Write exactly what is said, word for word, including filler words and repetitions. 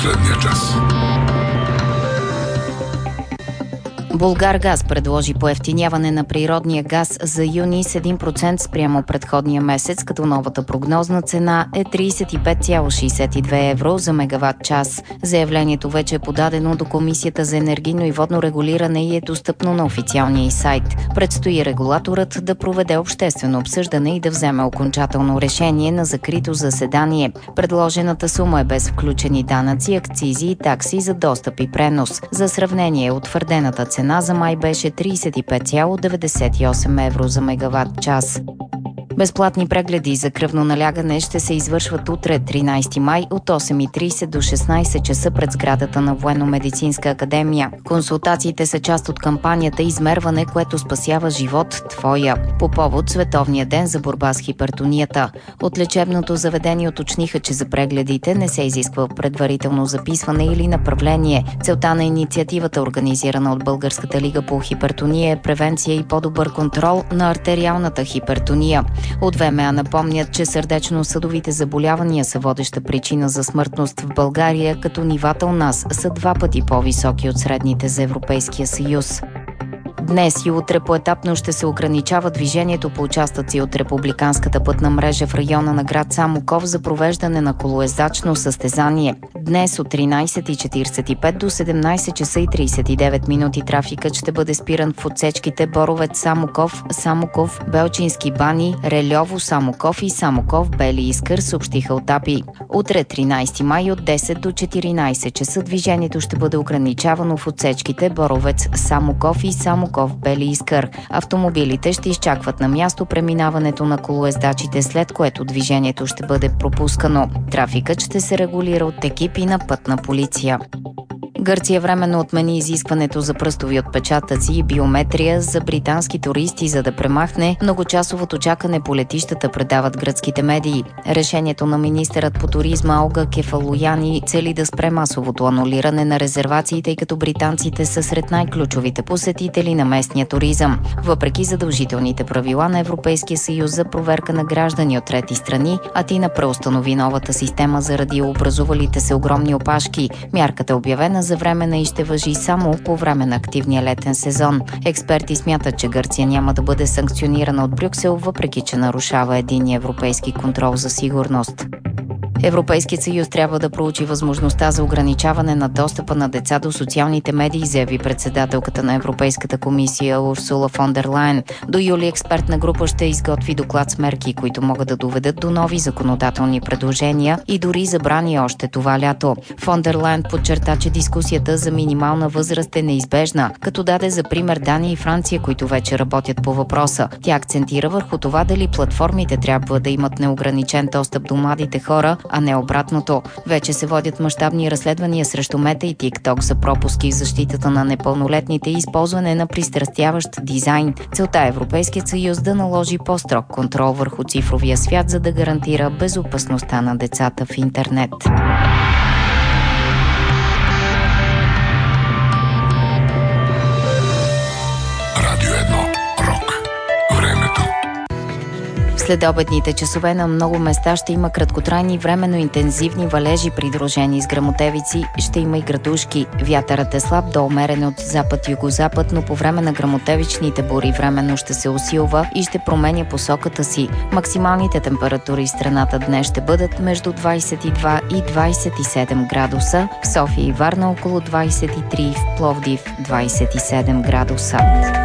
последния час. Булгаргаз предложи поевтиняване на природния газ за юни с един процент спрямо предходния месец, като новата прогнозна цена е тридесет и пет цяло шейсет и две евро за мегаватт час. Заявлението вече е подадено до Комисията за енергийно и водно регулиране и е достъпно на официалния й сайт. Предстои регулаторът да проведе обществено обсъждане и да вземе окончателно решение на закрито заседание. Предложената сума е без включени данъци, акцизи и такси за достъп и пренос. За сравнение, утвърдената цена за май беше тридесет и пет цяло деветдесет и осем евро за мегаватт час. Безплатни прегледи за кръвно налягане ще се извършват утре, тринадесети май, от осем и тридесет до шестнадесет часа пред сградата на Военно-медицинска академия. Консултациите са част от кампанията "Измерване, което спасява живот, твоя", по повод Световния ден за борба с хипертонията. От лечебното заведение уточниха, че за прегледите не се изисква предварително записване или направление. Целта на инициативата, организирана от Българската лига по хипертония, е превенция и по-добър контрол на артериалната хипертония. От ВМА напомнят, че сърдечно-съдовите заболявания са водеща причина за смъртност в България, като нивата у нас са два пъти по-високи от средните за Европейския съюз. Днес и утре поетапно ще се ограничава движението по участъци от републиканската пътна мрежа в района на град Самоков за провеждане на колоездачно състезание. Днес от тринадесет и четиридесет и пет до седемнадесет часа и тридесет и девет минути трафикът ще бъде спиран в отсечките Боровец Самоков, Самоков, Белчински бани, Рельово Самоков и Самоков Бели Искър, съобщиха от АПИ. Утре, тринадесети май, от десет до четиринадесет часа движението ще бъде ограничавано в отсечките Боровец Самоков и Самоков Бели Искър. Автомобилите ще изчакват на място преминаването на колоездачите, след което движението ще бъде пропускано. Трафикът ще се регулира от екипи на пътна полиция. Гърция временно отмени изискването за пръстови отпечатъци и биометрия за британски туристи, за да премахне многочасовото чакане по летищата, предават гръцките медии. Решението на министърът по туризма Олга Кефалояни цели да спре масовото анулиране на резервации, тъй като британците са сред най-ключовите посетители на местния туризъм. Въпреки задължителните правила на Европейския съюз за проверка на граждани от трети страни, Атина преустанови новата система заради образувалите се огромни опашки. Мярката е обявена за временна и ще важи само по време на активния летен сезон. Експерти смятат, че Гърция няма да бъде санкционирана от Брюксел, въпреки че нарушава единния европейски контрол за сигурност. Европейският съюз трябва да проучи възможността за ограничаване на достъпа на деца до социалните медии, заяви председателката на Европейската комисия Урсула фон дер Лайен. До юли експертна група ще изготви доклад с мерки, които могат да доведат до нови законодателни предложения и дори забрани още това лято. Фон дер Лайен подчерта, че дискусията за минимална възраст е неизбежна, като даде за пример Дания и Франция, които вече работят по въпроса. Тя акцентира върху това дали платформите трябва да имат неограничен достъп до младите хора, а не обратното. Вече се водят мащабни разследвания срещу Мета и TikTok за пропуски в защитата на непълнолетните и използване на пристрастяващ дизайн. Целта е Европейският съюз да наложи по-строг контрол върху цифровия свят, за да гарантира безопасността на децата в интернет. След обедните часове на много места ще има краткотрайни временно интензивни валежи, придружени с гръмотевици. Ще има и градушки. Вятърът е слаб до умерен от запад-югозапад, но по време на гръмотевичните бури временно ще се усилва и ще променя посоката си. Максималните температури в страната днес ще бъдат между двадесет и два и двадесет и седем градуса. В София и Варна около двадесет и три, в Пловдив двадесет и седем градуса.